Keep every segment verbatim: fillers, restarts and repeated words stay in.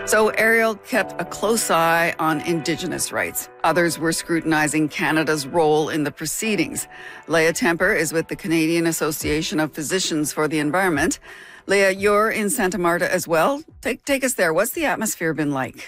So Ariel kept a close eye on Indigenous rights. Others were scrutinizing Canada's role in the proceedings. Leah Temper is with the Canadian Association of Physicians for the Environment. Leah, you're in Santa Marta as well. Take, take us there. What's the atmosphere been like?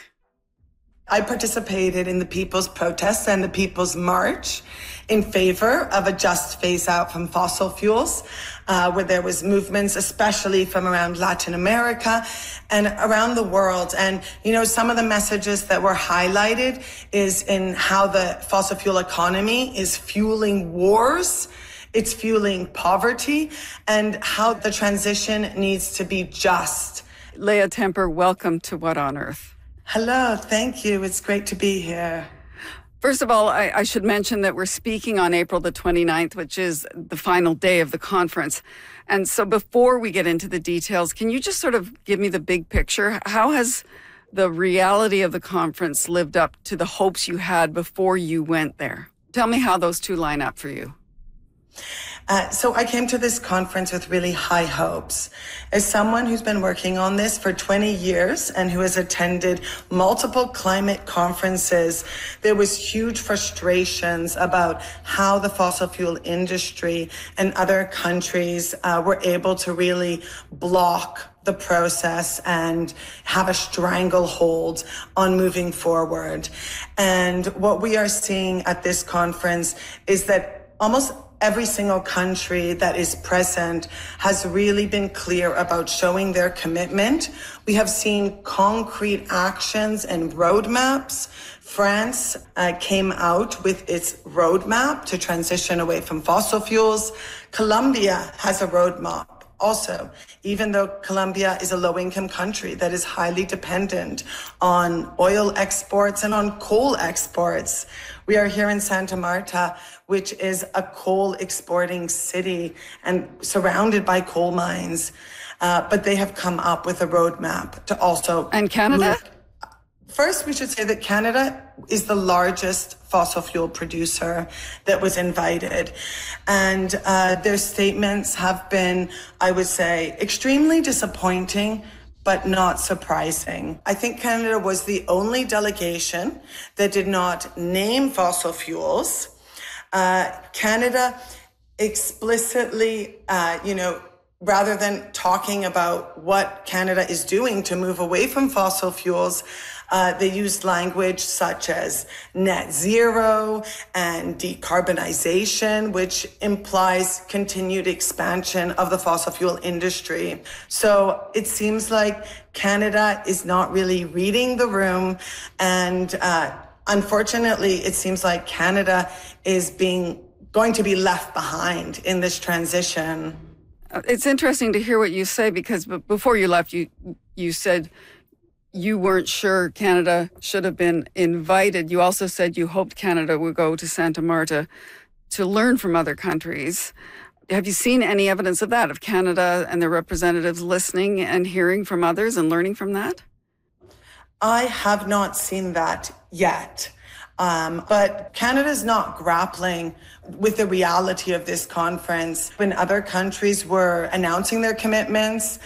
I participated in the People's Protest and the People's March in favor of a just phase out from fossil fuels, uh, where there was movements, especially from around Latin America and around the world. And, you know, some of the messages that were highlighted is in how the fossil fuel economy is fueling wars, it's fueling poverty, and how the transition needs to be just. Leah Temper, welcome to What on Earth? Hello, thank you. It's great to be here. First of all, I, I should mention that we're speaking on April the twenty-ninth, which is the final day of the conference. And so before we get into the details, can you just sort of give me the big picture? How has the reality of the conference lived up to the hopes you had before you went there? Tell me how those two line up for you. Uh, so I came to this conference with really high hopes. As someone who's been working on this for twenty years and who has attended multiple climate conferences, there was huge frustrations about how the fossil fuel industry and other countries uh, were able to really block the process and have a stranglehold on moving forward. And what we are seeing at this conference is that almost every single country that is present has really been clear about showing their commitment. We have seen concrete actions and roadmaps. France uh, came out with its roadmap to transition away from fossil fuels. Colombia has a roadmap also, even though Colombia is a low-income country that is highly dependent on oil exports and on coal exports. We are here in Santa Marta, which is a coal exporting city and surrounded by coal mines. Uh, but they have come up with a roadmap to also... And Canada? Move. First, we should say that Canada is the largest fossil fuel producer that was invited. And uh, their statements have been, I would say, extremely disappointing, but not surprising. I think Canada was the only delegation that did not name fossil fuels. Uh, Canada explicitly, uh, you know, rather than talking about what Canada is doing to move away from fossil fuels, uh, they used language such as net zero and decarbonization, which implies continued expansion of the fossil fuel industry. So it seems like Canada is not really reading the room, and uh, unfortunately, it seems like Canada is being going to be left behind in this transition. It's interesting to hear what you say, because before you left, you you said you weren't sure Canada should have been invited. You also said you hoped Canada would go to Santa Marta to learn from other countries. Have you seen any evidence of that, of Canada and their representatives listening and hearing from others and learning from that? I have not seen that yet. Um, but Canada is not grappling with the reality of this conference. When other countries were announcing their commitments,